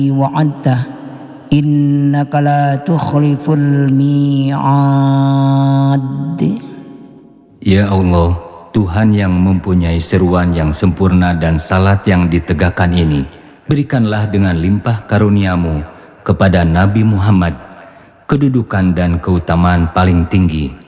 wa'adta innaka la tukhliful mi'ad. Ya Allah, Tuhan yang mempunyai seruan yang sempurna dan salat yang ditegakkan ini, berikanlah dengan limpah karuniamu kepada Nabi Muhammad kedudukan dan keutamaan paling tinggi